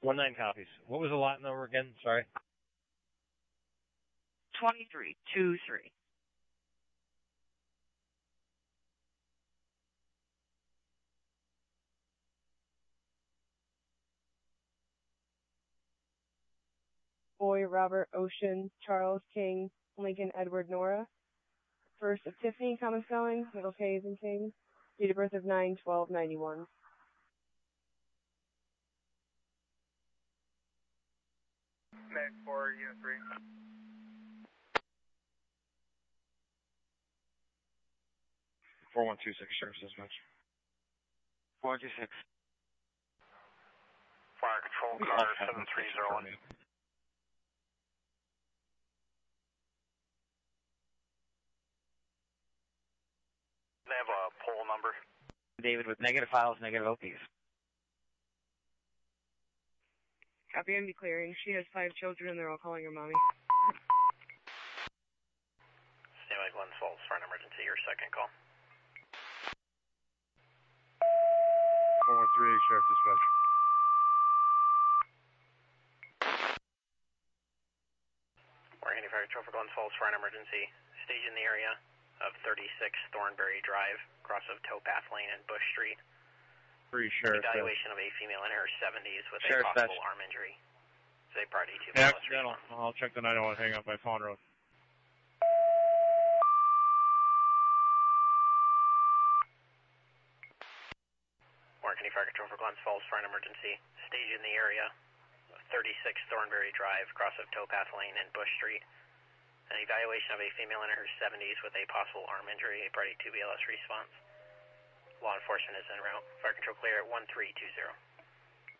19 copies. What was the lot number again? Sorry. 2323. Boy, Robert, Ocean, Charles, King, Lincoln, Edward, Nora. First of Tiffany, common spelling, middle K's and King. Date of birth of 9/12/91. Meg 4, Unit 3. Sheriff's Dispatch. 426. Fire Control Car 7301. They have a poll number. David with negative files, negative OPs. Copy, I'm declaring. She has 5 children and they're all calling her mommy. Stanley Glens Falls, fire emergency, your second call. 413, Sheriff Dispatch. Oregon County Fire Control for Glens Falls, fire emergency. Stage in the area of 36 Thornberry Drive, cross of Towpath Lane and Bush Street. 3, Sheriff. Evaluation of a female in her 70s with Sheriff, a possible arm injury. Say party 2. Accidental. I'll check the 911. Hang up by Fawn Road. Oregon County Fire Control for Glens Falls, fire emergency. Stage in the area of 36 Thornberry Drive, cross of Towpath Lane and Bush Street. An evaluation of a female in her 70s with a possible arm injury, a party 2 BLS response. Law enforcement is en route. Fire control clear at 1320.